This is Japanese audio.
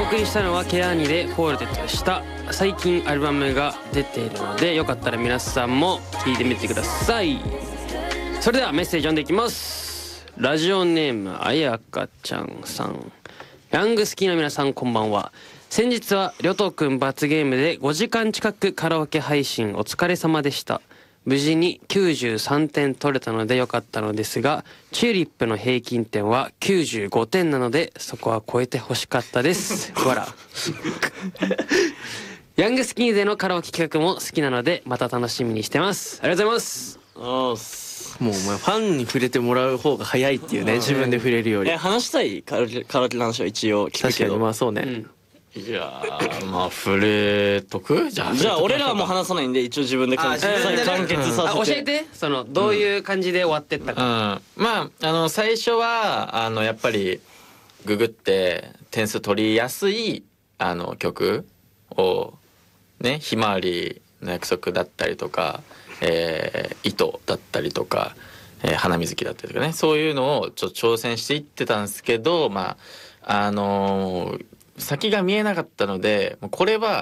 送りしたのはケアニでフォールデッドでした。最近アルバムが出ているのでよかったら皆さんも聴いてみてください。それではメッセージ読んでいきます。ラジオネームあやかちゃんさん。ヤングスキーの皆さんこんばんは。先日はりょとくん罰ゲームで5時間近くカラオケ配信お疲れ様でした。無事に93点取れたので良かったのですが、チューリップの平均点は95点なのでそこは超えて欲しかったです。わら。ヤングスキーでのカラオケ企画も好きなのでまた楽しみにしてます。ありがとうございます。 もうお前ファンに触れてもらう方が早いっていうね、自分で触れるより。 話したいカラオケの話は一応聞く確かにけど。 まあそうね、 いやーまあ触れとくじゃあ俺らはもう話さないんで一応自分で完結させて。 教えて、そのどういう感じで終わってったか。 まあ最初はやっぱりググって点数取りやすい曲をね、ひまわりの約束だったりとか、糸だったりとか、花水木だったりとかね、そういうのをちょっと挑戦していってたんですけど、まあ先が見えなかったので、これは